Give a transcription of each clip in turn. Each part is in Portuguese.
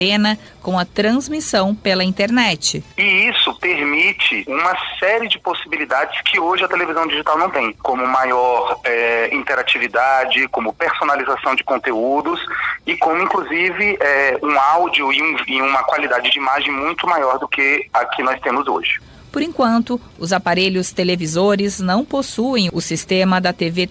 com a transmissão pela internet. E isso permite uma série de possibilidades que hoje a televisão digital não tem, como maior interatividade, como personalização de conteúdos e como, inclusive, um áudio e uma qualidade de imagem muito maior do que a que nós temos hoje. Por enquanto, os aparelhos televisores não possuem o sistema da TV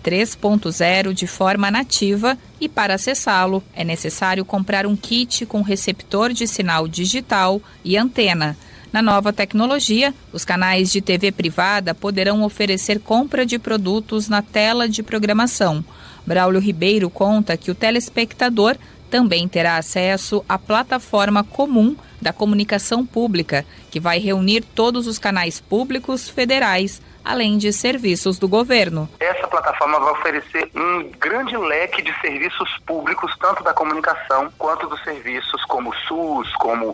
3.0 de forma nativa e, para acessá-lo, é necessário comprar um kit com receptor de sinal digital e antena. Na nova tecnologia, os canais de TV privada poderão oferecer compra de produtos na tela de programação. Braulio Ribeiro conta que o telespectador também terá acesso à plataforma comum da comunicação pública, que vai reunir todos os canais públicos federais, além de serviços do governo. Essa plataforma vai oferecer um grande leque de serviços públicos, tanto da comunicação quanto dos serviços como SUS, como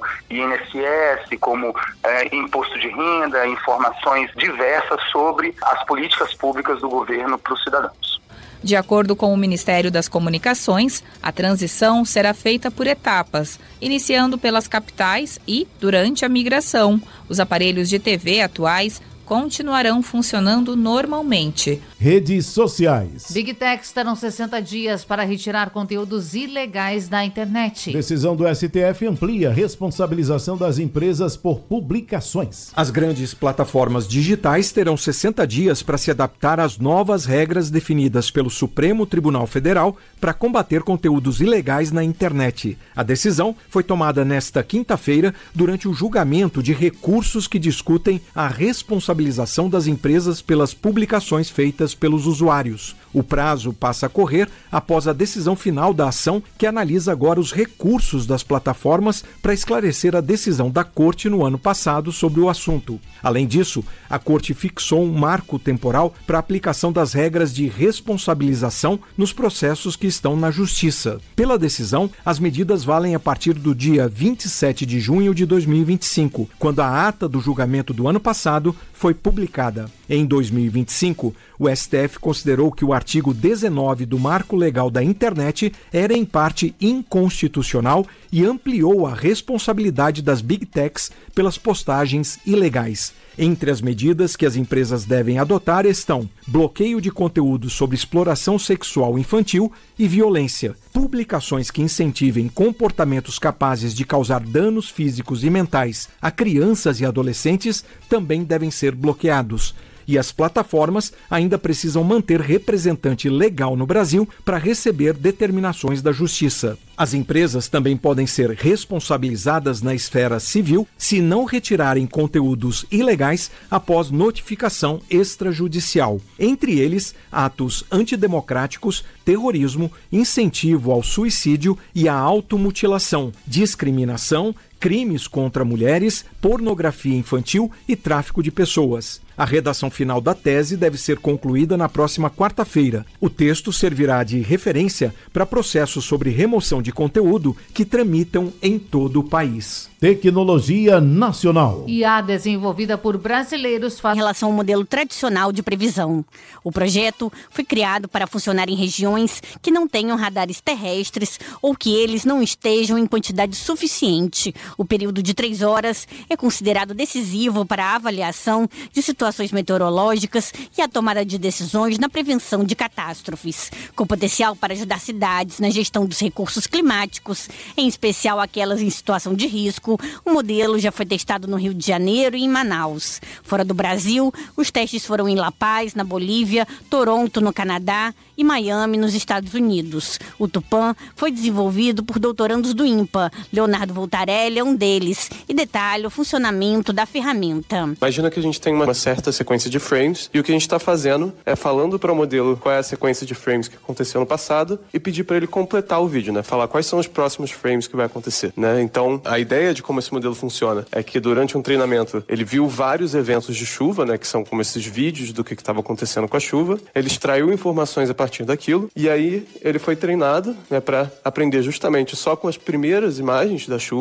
INSS, como imposto de renda, informações diversas sobre as políticas públicas do governo para os cidadãos. De acordo com o Ministério das Comunicações, a transição será feita por etapas, iniciando pelas capitais e, durante a migração, os aparelhos de TV atuais continuarão funcionando normalmente. Redes sociais. Big Techs terão 60 dias para retirar conteúdos ilegais da internet. Decisão do STF amplia a responsabilização das empresas por publicações. As grandes plataformas digitais terão 60 dias para se adaptar às novas regras definidas pelo Supremo Tribunal Federal para combater conteúdos ilegais na internet. A decisão foi tomada nesta quinta-feira durante o julgamento de recursos que discutem a responsabilização das empresas pelas publicações feitas pelos usuários. O prazo passa a correr após a decisão final da ação, que analisa agora os recursos das plataformas para esclarecer a decisão da Corte no ano passado sobre o assunto. Além disso, a Corte fixou um marco temporal para a aplicação das regras de responsabilização nos processos que estão na Justiça. Pela decisão, as medidas valem a partir do dia 27 de junho de 2025, quando a ata do julgamento do ano passado foi publicada. Em 2025, o STF considerou que o artigo 19 do Marco Legal da Internet era em parte inconstitucional e ampliou a responsabilidade das Big Techs pelas postagens ilegais. Entre as medidas que as empresas devem adotar estão bloqueio de conteúdo sobre exploração sexual infantil e violência, publicações que incentivem comportamentos capazes de causar danos físicos e mentais a crianças e adolescentes também devem ser bloqueados. E as plataformas ainda precisam manter representante legal no Brasil para receber determinações da Justiça. As empresas também podem ser responsabilizadas na esfera civil se não retirarem conteúdos ilegais após notificação extrajudicial. Entre eles, atos antidemocráticos, terrorismo, incentivo ao suicídio e à automutilação, discriminação, crimes contra mulheres, pornografia infantil e tráfico de pessoas. A redação final da tese deve ser concluída na próxima quarta-feira. O texto servirá de referência para processos sobre remoção de conteúdo que tramitam em todo o país. Tecnologia nacional. IA desenvolvida por brasileiros em relação ao modelo tradicional de previsão. O projeto foi criado para funcionar em regiões que não tenham radares terrestres ou que eles não estejam em quantidade suficiente. O período de 3 horas é considerado decisivo para a avaliação de situações meteorológicas e a tomada de decisões na prevenção de catástrofes, com potencial para ajudar cidades na gestão dos recursos climáticos, em especial aquelas em situação de risco. O modelo já foi testado no Rio de Janeiro e em Manaus. Fora do Brasil, os testes foram em La Paz, na Bolívia, Toronto, no Canadá e Miami, nos Estados Unidos. O Tupã foi desenvolvido por doutorandos do INPA. Leonardo Voltarelli é um deles e detalha o funcionamento da ferramenta. Imagina que a gente tem uma certa sequência de frames e o que a gente está fazendo é falando para o modelo qual é a sequência de frames que aconteceu no passado e pedir para ele completar o vídeo, né? Falar quais são os próximos frames que vai acontecer, né? Então, a ideia de como esse modelo funciona é que durante um treinamento ele viu vários eventos de chuva, né? Que são como esses vídeos do que estava acontecendo com a chuva. Ele extraiu informações a partir daquilo e aí ele foi treinado, né? Para aprender justamente só com as primeiras imagens da chuva, falar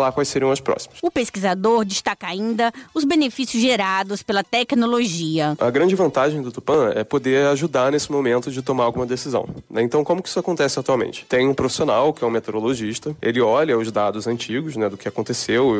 falar quais seriam as próximas. O pesquisador destaca ainda os benefícios gerados pela tecnologia. A grande vantagem do Tupã é poder ajudar nesse momento de tomar alguma decisão, né? Então, como que isso acontece atualmente? Tem um profissional, que é um meteorologista, ele olha os dados antigos, né, do que aconteceu